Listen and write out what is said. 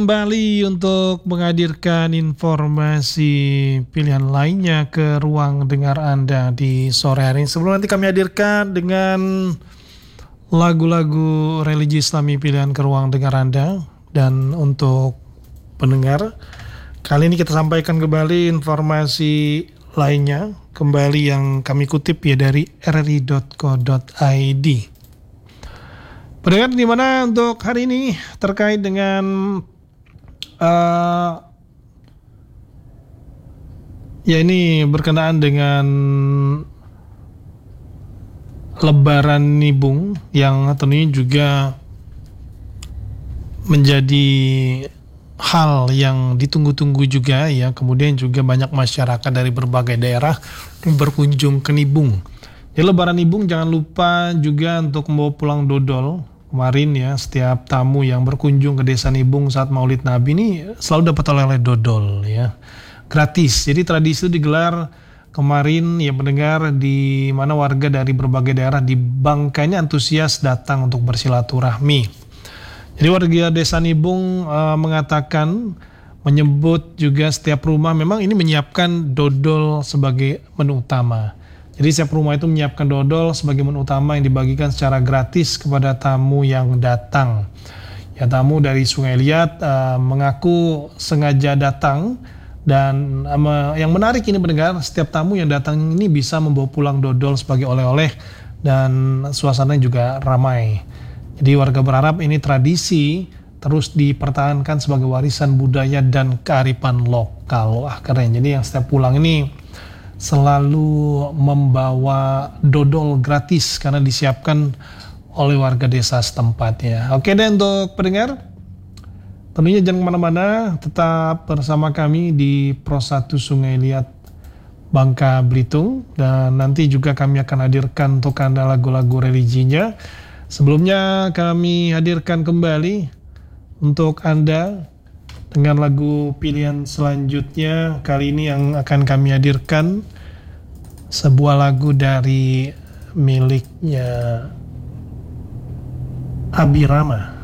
Kembali untuk menghadirkan informasi pilihan lainnya ke ruang dengar Anda di sore hari ini. Sebelum nanti kami hadirkan dengan lagu-lagu religi Islami pilihan ke ruang dengar Anda. Dan untuk pendengar, kali ini kita sampaikan kembali informasi lainnya, kembali yang kami kutip ya dari rri.co.id. Pendengar, di mana untuk hari ini terkait dengan ya ini berkenaan dengan Lebaran Nibung yang tentunya juga menjadi hal yang ditunggu-tunggu juga ya. Kemudian juga banyak masyarakat dari berbagai daerah berkunjung ke Nibung. Di Lebaran Nibung jangan lupa juga untuk membawa pulang dodol. Kemarin ya, setiap tamu yang berkunjung ke Desa Nibung saat Maulid Nabi ini selalu dapat oleh-oleh dodol ya, gratis. Jadi tradisi itu digelar kemarin ya pendengar, di mana warga dari berbagai daerah di Bangkainya antusias datang untuk bersilaturahmi. Jadi warga Desa Nibung mengatakan, menyebut juga setiap rumah memang ini menyiapkan dodol sebagai menu utama. Jadi setiap rumah itu menyiapkan dodol sebagai menu utama yang dibagikan secara gratis kepada tamu yang datang. Ya, tamu dari Sungai Liat mengaku sengaja datang, dan yang menarik ini mendengar, setiap tamu yang datang ini bisa membawa pulang dodol sebagai oleh-oleh dan suasananya juga ramai. Jadi warga berharap ini tradisi terus dipertahankan sebagai warisan budaya dan kearifan lokal. Wah, keren. Jadi yang setiap pulang ini selalu membawa dodol gratis karena disiapkan oleh warga desa setempat ya. Oke deh, untuk pendengar, tentunya jangan kemana-mana, tetap bersama kami di Pro 1 Sungai Liat, Bangka Belitung, dan nanti juga kami akan hadirkan untuk Anda lagu-lagu religinya. Sebelumnya kami hadirkan kembali untuk Anda dengan lagu pilihan selanjutnya. Kali ini yang akan kami hadirkan sebuah lagu dari miliknya Abi Rama.